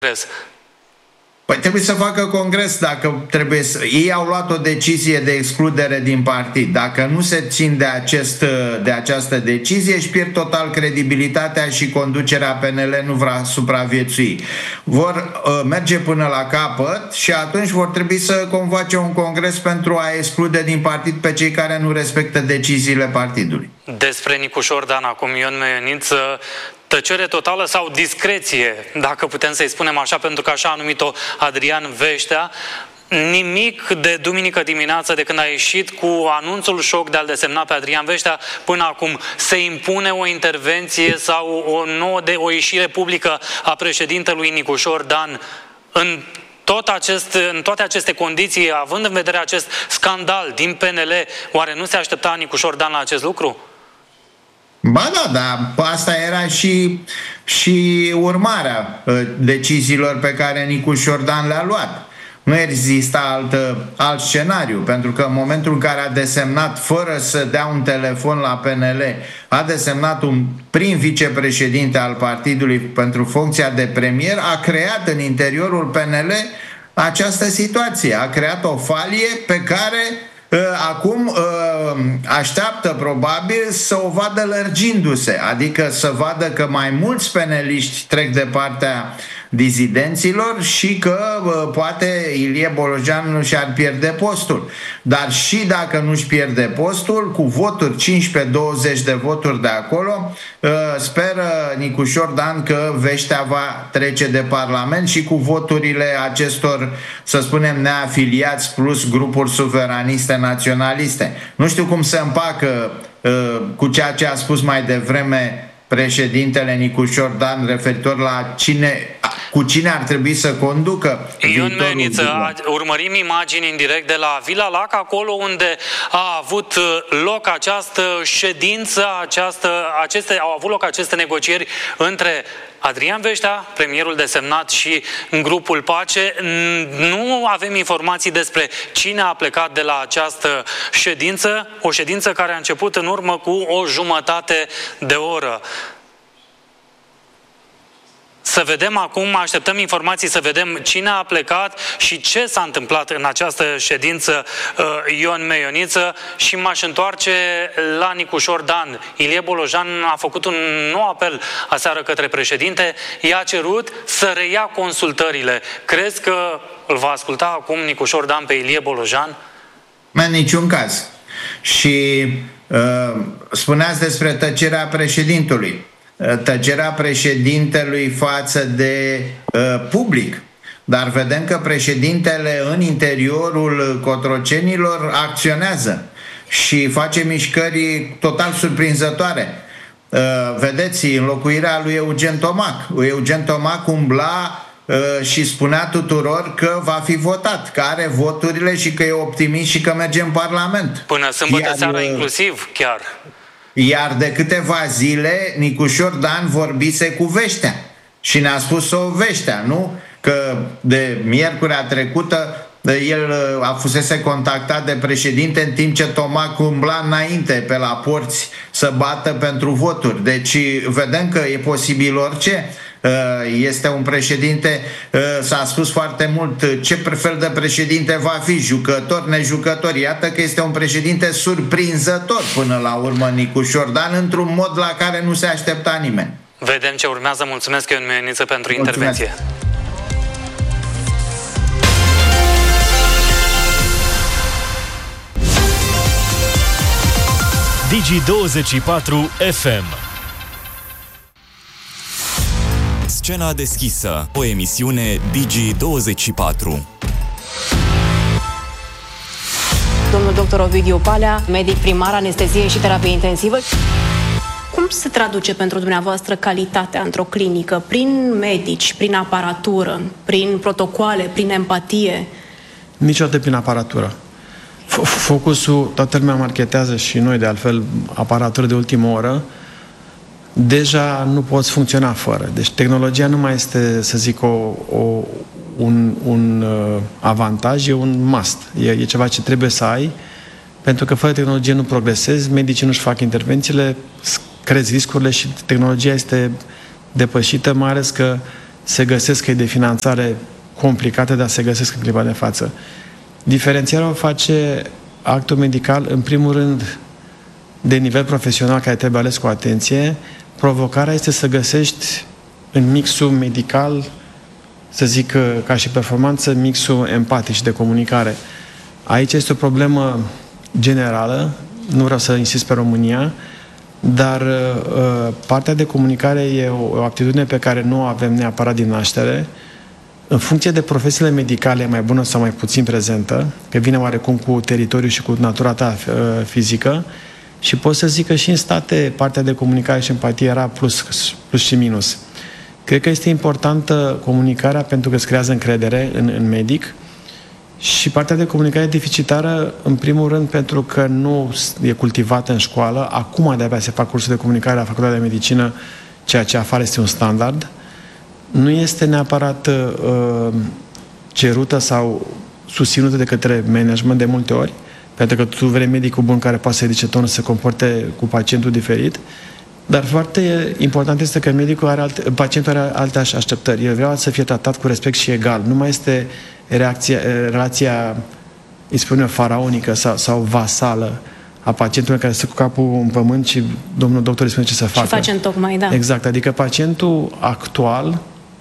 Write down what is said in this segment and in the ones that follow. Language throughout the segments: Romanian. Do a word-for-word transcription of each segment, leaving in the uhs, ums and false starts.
congres? Păi trebuie să facă congres dacă trebuie să... Ei au luat o decizie de excludere din partid. Dacă nu se țin de, acest, de această decizie, își pierd total credibilitatea și conducerea P N L nu vrea supraviețui. Vor uh, merge până la capăt și atunci vor trebui să convoace un congres pentru a exclude din partid pe cei care nu respectă deciziile partidului. Despre Nicușor Dan, acum Ion Meioniță, tăcere totală sau discreție, dacă putem să-i spunem așa, pentru că așa a numit-o Adrian Veștea. Nimic de duminică dimineață, de când a ieșit cu anunțul șoc de a-l desemna pe Adrian Veștea, până acum se impune o intervenție sau o nouă de o ieșire publică a președintelui Nicușor Dan în tot acest, în toate aceste condiții, având în vedere acest scandal din P N L, oare nu se aștepta Nicușor Dan la acest lucru? Ba da, dar asta era și, și urmarea deciziilor pe care Nicușor Dan le-a luat. Nu exista alt, alt scenariu, pentru că în momentul în care a desemnat, fără să dea un telefon la P N L, a desemnat un prim vicepreședinte al partidului pentru funcția de premier, a creat în interiorul P N L această situație. A creat o falie pe care acum așteaptă probabil să o vadă lărgindu-se, adică să vadă că mai mulți peneliști trec de partea dizidenților și că poate Ilie Bolojan nu și-ar pierde postul. Dar și dacă nu-și pierde postul, cu voturi cincisprezece douăzeci de voturi de acolo, speră Nicușor Dan că Veștea va trece de Parlament și cu voturile acestor, să spunem, neafiliați plus grupuri suveraniste naționaliste. Nu știu cum se împacă cu ceea ce a spus mai devreme președintele Nicușor Dan referitor la cine, cu cine ar trebui să conducă. Ion Meioniță, urmărim imagini în direct de la Vila Lac, acolo unde a avut loc această ședință, această, aceste, au avut loc aceste negocieri între Adrian Veștea, premierul desemnat, și grupul Pace. Nu avem informații despre cine a plecat de la această ședință, o ședință care a început în urmă cu o jumătate de oră. Să vedem acum, așteptăm informații să vedem cine a plecat și ce s-a întâmplat în această ședință, Ion Meioniță, și m-aș întoarce la Nicușor Dan. Ilie Bolojan a făcut un nou apel aseară către președinte, i-a cerut să reia consultările. Crezi că îl va asculta acum Nicușor Dan pe Ilie Bolojan? În niciun caz. Și uh, spuneați despre tăcerea președintelui. Tăcerea președintelui față de uh, public. Dar vedem că președintele în interiorul Cotrocenilor acționează și face mișcări total surprinzătoare. Uh, vedeți, înlocuirea lui Eugen Tomac. Eugen Tomac umbla uh, și spunea tuturor că va fi votat, că are voturile și că e optimist și că merge în Parlament. Până sâmbătă Iar, seara inclusiv, chiar. Iar de câteva zile Nicușor Dan vorbise cu Veștea și ne-a spus-o Veștea, nu? Că de miercurea trecută el a fusese contactat de președinte în timp ce Tomac umbla înainte pe la porți să bată pentru voturi. Deci vedem că e posibil orice. Este un președinte, s-a spus foarte mult ce fel de președinte va fi, jucător, nejucător. Iată că este un președinte surprinzător până la urmă Nicușor Dan, într-un mod la care nu se aștepta nimeni. Vedem ce urmează. Mulțumesc, Ion Meioniță, pentru Mulțumesc. intervenție. Digi douăzeci și patru F M. Scena deschisă, o emisiune Digi douăzeci și patru. Domnul doctor Ovidiu Palea, medic primar, anestezie și terapie intensivă. Cum se traduce pentru dumneavoastră calitatea într-o clinică? Prin medici, prin aparatură, prin protocoale, prin empatie? Niciodată prin aparatură. Focusul, toată lumea marketează și noi de altfel aparatură de ultimă oră. Deja nu poți funcționa fără. Deci tehnologia nu mai este, să zic, o, o, un, un uh, avantaj, e un must. E, e ceva ce trebuie să ai, pentru că fără tehnologie nu progresezi, medicii nu-și fac intervențiile, crezi riscurile și tehnologia este depășită, mai ales că se găsesc căi de finanțare complicate, dar se găsesc în clipa de față. Diferențierea o face actul medical, în primul rând, de nivel profesional, care trebuie ales cu atenție. Provocarea este să găsești în mixul medical, să zic ca și performanță, mixul empatic și de comunicare. Aici este o problemă generală, nu vreau să insist pe România, dar uh, partea de comunicare e o, o aptitudine pe care nu o avem neapărat din naștere. În funcție de profesiile medicale, mai bună sau mai puțin prezentă, că vine oarecum cu teritoriul și cu natura ta uh, fizică, și pot să zic că și în state partea de comunicare și empatie era plus, plus și minus. Cred că este importantă comunicarea pentru că îți creează încredere în, în medic, și partea de comunicare deficitară, în primul rând, pentru că nu e cultivată în școală. Acum de-abia se fac cursuri de comunicare la Facultatea de Medicină, ceea ce afară este un standard. Nu este neapărat uh, cerută sau susținută de către management de multe ori, pentru că tu vrei medicul bun care poate să ridice tonul, să se comporte cu pacientul diferit. Dar foarte important este că medicul are alte, pacientul are alte așteptări. El vrea să fie tratat cu respect și egal. Nu mai este reacția, relația, îi spune, faraonică sau, sau vasală a pacientului care stă cu capul în pământ și domnul doctor îi spune ce să facă. Și facem tocmai, da. Exact. Adică pacientul actual,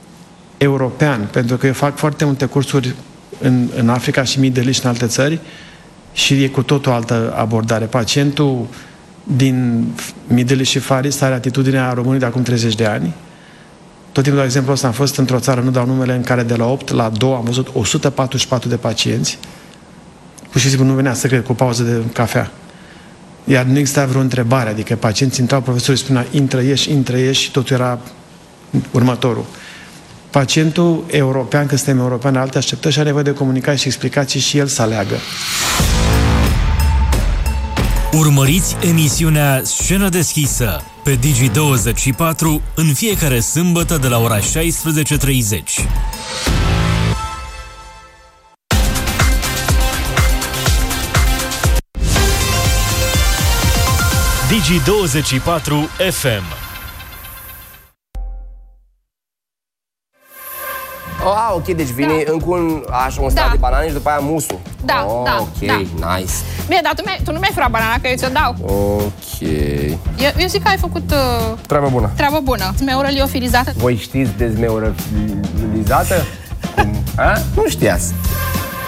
european, pentru că eu fac foarte multe cursuri în, în Africa și Middle East și în alte țări, și e cu tot o altă abordare. Pacientul din Middle East și Far East are atitudinea românului de acum treizeci de ani. Tot timpul, de exemplu, ăsta am fost într-o țară, nu dau numele, în care de la opt la doi am văzut o sută patruzeci și patru de pacienți. Pur și simplu nu venea să cred, cu o pauză de cafea. Iar nu exista vreo întrebare, adică pacienții intrau, profesorul spunea, intră, ieși, intră, ieși, și totul era următorul. Pacientul european, când suntem european, are alte așteptări și are nevoie de comunicare și explicații și el să aleagă. Urmăriți emisiunea Scenă deschisă pe Digi douăzeci și patru în fiecare sâmbătă de la ora șaisprezece treizeci. Digi douăzeci și patru F M. Ah, ok, deci vine da. încă un, așa, un stat da. de banane și după aia musul. Da, oh, da, ok, da. Nice. Bine, dar tu, tu nu mi-ai furat banana, că eu ți-o dau. Ok. Eu, eu zic că ai făcut... Uh, treabă bună. Treabă bună. Zmeură liofilizată. Voi știți de zmeură liofilizată? Cum? A? Nu știați.